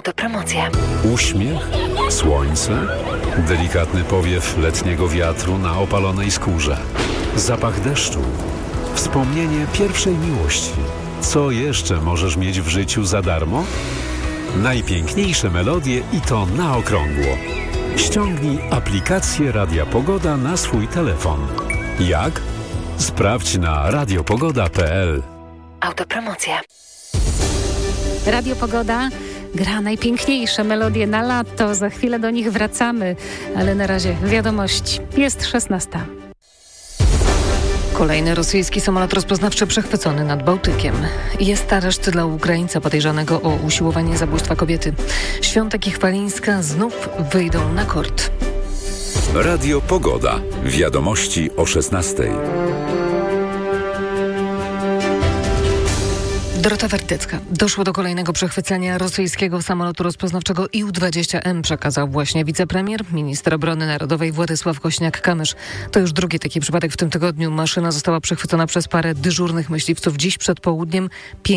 Autopromocja. Uśmiech, słońce, delikatny powiew letniego wiatru na opalonej skórze, zapach deszczu, wspomnienie pierwszej miłości. Co jeszcze możesz mieć w życiu za darmo? Najpiękniejsze melodie i to na okrągło. Ściągnij aplikację Radia Pogoda na swój telefon. Jak? Sprawdź na radiopogoda.pl. Autopromocja. Radio Pogoda gra najpiękniejsze melodie na lato. Za chwilę do nich wracamy, ale na razie wiadomości. Jest 16. Kolejny rosyjski samolot rozpoznawczy przechwycony nad Bałtykiem. Jest areszt dla Ukraińca podejrzanego o usiłowanie zabójstwa kobiety. Świątek i Chwalińska znów wyjdą na kort. Radio Pogoda. Wiadomości o 16:00. Dorota Wertycka. Doszło do kolejnego przechwycenia rosyjskiego samolotu rozpoznawczego IU-20M, przekazał właśnie wicepremier, minister obrony narodowej Władysław Kośniak-Kamysz. To już drugi taki przypadek w tym tygodniu. Maszyna została przechwycona przez parę dyżurnych myśliwców dziś przed południem,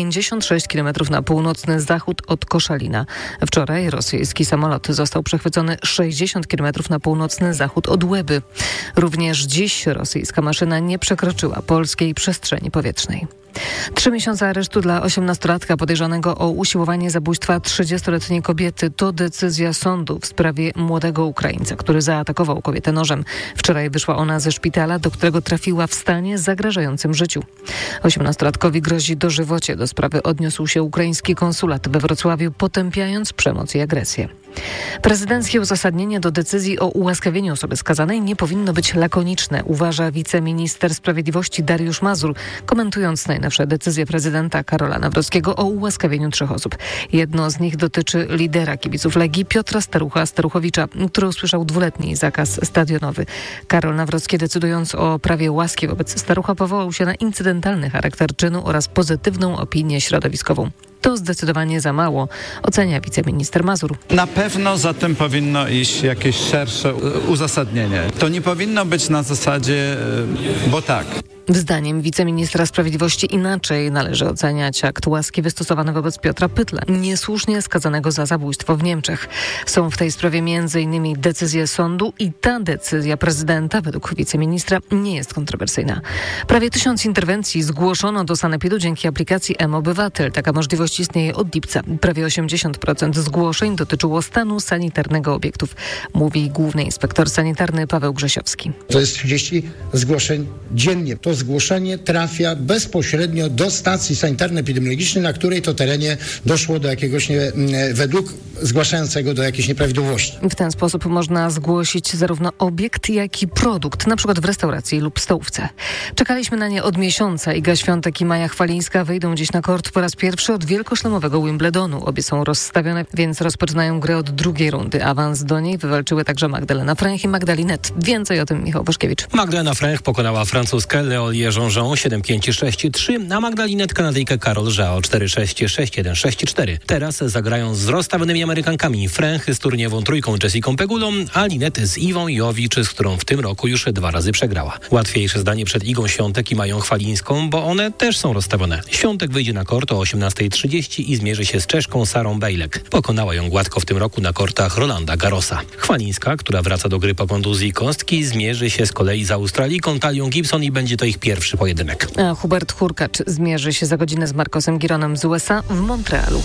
56 km na północny zachód od Koszalina. Wczoraj rosyjski samolot został przechwycony 60 km na północny zachód od Łeby. Również dziś rosyjska maszyna nie przekroczyła polskiej przestrzeni powietrznej. 3 miesiące aresztu dla 18-latka podejrzanego o usiłowanie zabójstwa 30-letniej kobiety to decyzja sądu w sprawie młodego Ukraińca, który zaatakował kobietę nożem. Wczoraj wyszła ona ze szpitala, do którego trafiła w stanie zagrażającym życiu. 18-latkowi grozi dożywocie. Do sprawy odniósł się ukraiński konsulat we Wrocławiu, potępiając przemoc i agresję. Prezydenckie uzasadnienie do decyzji o ułaskawieniu osoby skazanej nie powinno być lakoniczne, uważa wiceminister sprawiedliwości Dariusz Mazur, komentując najnowsze decyzje prezydenta Karola Nawrockiego o ułaskawieniu 3 osób. Jedno z nich dotyczy lidera kibiców Legii Piotra Staruchowicza, który usłyszał 2-letni zakaz stadionowy. Karol Nawrocki, decydując o prawie łaski wobec Starucha, powołał się na incydentalny charakter czynu oraz pozytywną opinię środowiskową. To zdecydowanie za mało, ocenia wiceminister Mazur. Na pewno za tym powinno iść jakieś szersze uzasadnienie. To nie powinno być na zasadzie, bo tak. Zdaniem wiceministra sprawiedliwości inaczej należy oceniać akt łaski wystosowany wobec Piotra Pytla, niesłusznie skazanego za zabójstwo w Niemczech. Są w tej sprawie m.in. decyzje sądu i ta decyzja prezydenta, według wiceministra, nie jest kontrowersyjna. Prawie 1000 interwencji zgłoszono do sanepidu dzięki aplikacji mObywatel. Taka możliwość istnieje od lipca. Prawie 80% zgłoszeń dotyczyło stanu sanitarnego obiektów, mówi główny inspektor sanitarny Paweł Grzesiowski. To jest 30 zgłoszeń dziennie. To zgłoszenie trafia bezpośrednio do stacji sanitarno-epidemiologicznej, na której to terenie doszło do jakiegoś, według zgłaszającego, do jakiejś nieprawidłowości. W ten sposób można zgłosić zarówno obiekt, jak i produkt, na przykład w restauracji lub stołówce. Czekaliśmy na nie od miesiąca. Iga Świątek i Maja Chwalińska wyjdą dziś na kort po raz pierwszy od wielkoszlemowego Wimbledonu. Obie są rozstawione, więc rozpoczynają grę od drugiej rundy. Awans do niej wywalczyły także Magdalena Fręch i Magdalinet. Więcej o tym Michał Waszkiewicz. Magdalena Fręch pokonała francuskę Leolię Jean-Jean 7-5, 6-3, a Magdalinet Kanadyjkę Karol Żao 4-6, 6-1, 6-4. Teraz zagrają z rozstawionymi Amerykankami Fręch z turniową trójką Jessiką Pegulą, a Linet z Iwą Jowicz, z którą w tym roku już 2 razy przegrała. Łatwiejsze zdanie przed Igą Świątek i Mają Chwalińską, bo one też są rozstawione. Świątek wyjdzie na kort o 18:30 i zmierzy się z Czeszką Sarą Bejlek. Pokonała ją gładko w tym roku na kortach Rolanda Garrosa. Chwalińska, która wraca do gry po kontuzji kostki, zmierzy się z kolei z Australijką Talią Gibson i będzie to ich pierwszy pojedynek. A Hubert Hurkacz zmierzy się za godzinę z Marcosem Gironem z USA w Montrealu.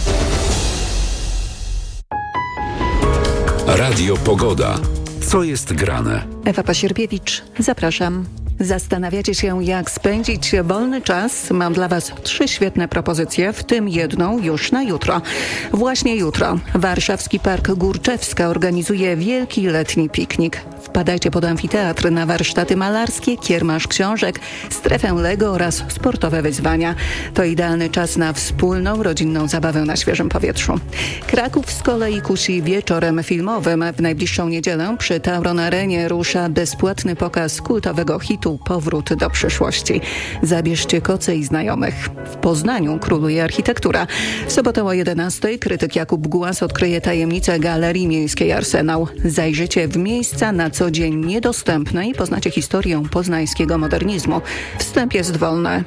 Radio Pogoda. Co jest grane? Ewa Pasierbiewicz, zapraszam. Zastanawiacie się, jak spędzić wolny czas? Mam dla Was 3 świetne propozycje, w tym jedną już na jutro. Właśnie jutro Warszawski Park Górczewska organizuje wielki letni piknik. Wpadajcie pod amfiteatr na warsztaty malarskie, kiermasz książek, strefę Lego oraz sportowe wyzwania. To idealny czas na wspólną, rodzinną zabawę na świeżym powietrzu. Kraków z kolei kusi wieczorem filmowym. W najbliższą niedzielę przy Tauron Arenie rusza bezpłatny pokaz kultowego hitu Powrót do przyszłości. Zabierzcie koce i znajomych. W Poznaniu króluje architektura. W sobotę o 11:00 krytyk Jakub Głaz odkryje tajemnicę Galerii Miejskiej Arsenał. Zajrzycie w miejsca na co dzień niedostępne i poznacie historię poznańskiego modernizmu. Wstęp jest wolny.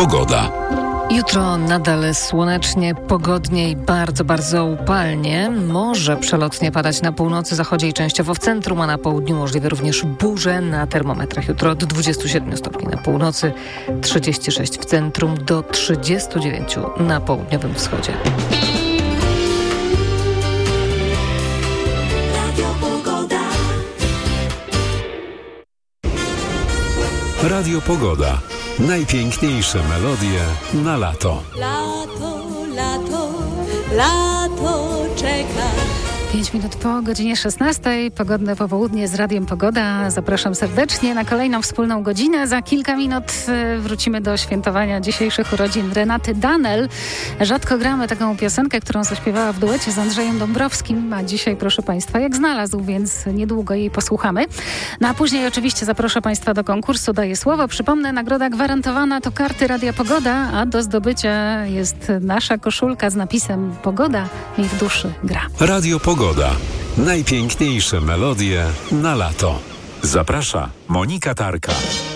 pogoda. Jutro nadal słonecznie, pogodnie i bardzo, bardzo upalnie. Może przelotnie padać na północy, zachodzie i częściowo w centrum, a na południu możliwe również burze na termometrach. Jutro od 27 stopni na północy, 36 w centrum do 39 na południowym wschodzie. Radio Pogoda. Najpiękniejsze melodie na lato. Lato, lato, lato czeka. 5 minut po godzinie 16. Pogodne popołudnie z Radiem Pogoda. Zapraszam serdecznie na kolejną wspólną godzinę. Za kilka minut wrócimy do świętowania dzisiejszych urodzin Renaty Danel. Rzadko gramy taką piosenkę, którą zaśpiewała w duecie z Andrzejem Dąbrowskim, a dzisiaj, proszę Państwa, jak znalazł, więc niedługo jej posłuchamy. No a później oczywiście zaproszę Państwa do konkursu Daję Słowo. Przypomnę, nagroda gwarantowana to karty Radia Pogoda, a do zdobycia jest nasza koszulka z napisem Pogoda mi w duszy gra. Radio Pogoda. Najpiękniejsze melodie na lato. Zaprasza Monika Tarka.